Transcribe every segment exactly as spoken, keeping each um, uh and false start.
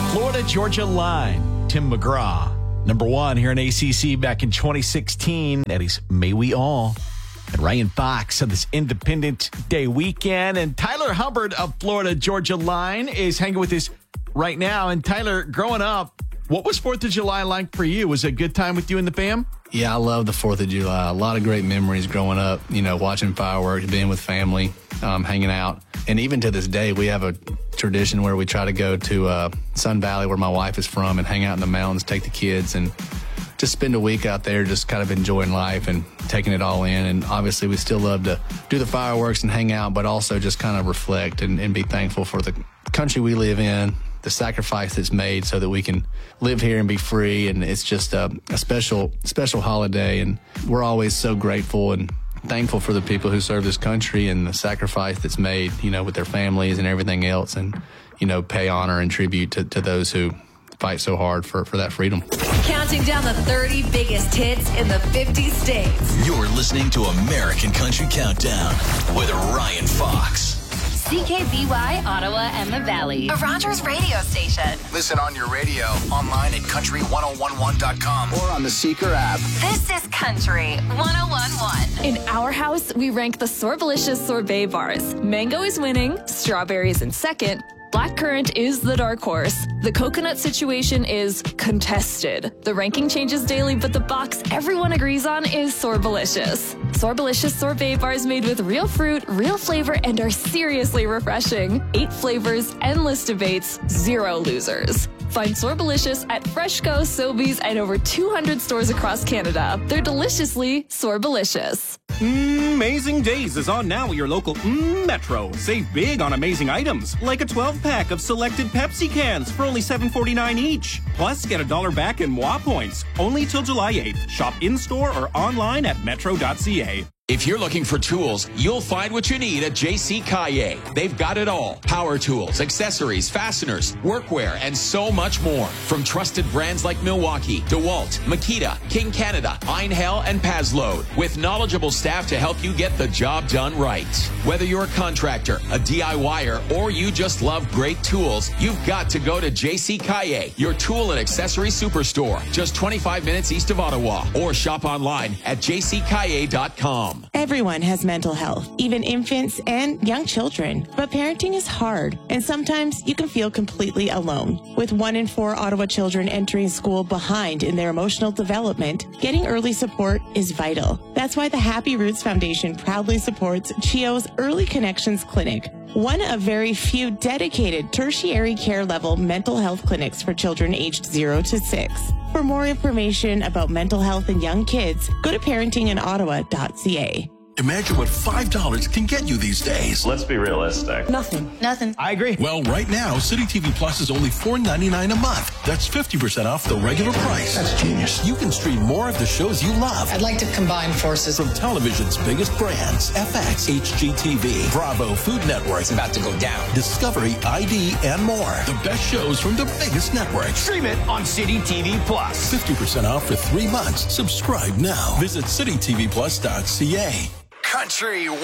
Florida Georgia Line, Tim McGraw. Number one here in A C C back in twenty sixteen. Eddie's May We All. And Ryan Fox on this Independent Day weekend. And Tyler Hubbard of Florida Georgia Line is hanging with us right now. And Tyler, growing up, what was fourth of July like for you? Was it a good time with you and the fam? Yeah, I love the fourth of July. A lot of great memories growing up, you know, watching fireworks, being with family, um, hanging out. And even to this day, we have a tradition where we try to go to uh, Sun Valley, where my wife is from, and hang out in the mountains, take the kids, and just spend a week out there just kind of enjoying life and taking it all in. And obviously, we still love to do the fireworks and hang out, but also just kind of reflect and, and be thankful for the country we live in, the sacrifice that's made so that we can live here and be free. And it's just a, a special, special holiday. And we're always so grateful and thankful for the people who serve this country and the sacrifice that's made, you know, with their families and everything else. And, you know, pay honor and tribute to, to those who fight so hard for, for that freedom. Counting down the thirty biggest hits in the fifty states. You're listening to American Country Countdown with Ryan Fox. C K B Y, Ottawa and the Valley. A Rogers radio station. Listen on your radio, online at country ten eleven dot com, or on the Seeker app. This is Country ten eleven. In our house, we rank the Sorbalicious sorbet bars. Mango is winning, strawberries in second. Blackcurrant is the dark horse. The coconut situation is contested. The ranking changes daily, but the box everyone agrees on is Sorbalicious. Sorbalicious sorbet bars made with real fruit, real flavor, and are seriously refreshing. Eight flavors, endless debates, zero losers. Find Sorbalicious at Freshco, Sobeys, and over two hundred stores across Canada. They're deliciously Sorbalicious. Amazing Days is on now at your local mm, Metro. Save big on amazing items, like a twelve-pack of selected Pepsi cans for only seven forty-nine each. Plus, get a dollar back in M W A points, only till July eighth. Shop in-store or online at metro dot c a. If you're looking for tools, you'll find what you need at J C Calle. They've got it all. Power tools, accessories, fasteners, workwear, and so much more. From trusted brands like Milwaukee, DeWalt, Makita, King Canada, Einhell, and Pazload. With knowledgeable staff to help you get the job done right. Whether you're a contractor, a DIYer, or you just love great tools, you've got to go to J C Calle, your tool and accessory superstore. Just twenty-five minutes east of Ottawa. Or shop online at j c calle dot com. Everyone has mental health, even infants and young children. But parenting is hard, and sometimes you can feel completely alone. With one in four Ottawa children entering school behind in their emotional development, getting early support is vital. That's why the Happy Roots Foundation proudly supports CHEO's Early Connections Clinic, one of very few dedicated tertiary care level mental health clinics for children aged zero to six. For more information about mental health in young kids, go to parenting in ottawa dot c a. Imagine what five dollars can get you these days. Let's be realistic. Nothing. Nothing. I agree. Well, right now, City T V Plus is only four ninety-nine a month. That's fifty percent off the regular price. That's genius. You can stream more of the shows you love. I'd like to combine forces. From television's biggest brands, F X, H G T V, Bravo, Food Network. It's about to go down. Discovery, I D, and more. The best shows from the biggest networks. Stream it on City T V Plus. fifty percent off for three months. Subscribe now. Visit city t v plus dot c a. Country ten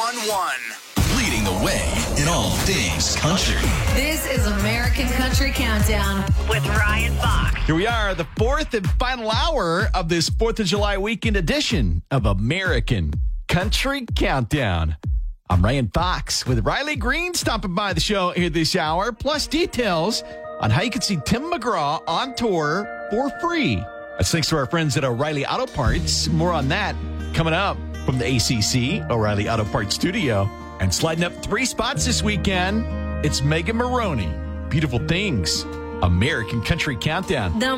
eleven. Leading the way in all things country. This is American Country Countdown with Ryan Fox. Here we are, the fourth and final hour of this fourth of July weekend edition of American Country Countdown. I'm Ryan Fox with Riley Green stopping by the show here this hour, plus details on how you can see Tim McGraw on tour for free. That's thanks to our friends at O'Reilly Auto Parts. More on that coming up from the A C C O'Reilly Auto Parts studio. And sliding up three spots this weekend, it's Megan Maroney. Beautiful Things, American Country Countdown. The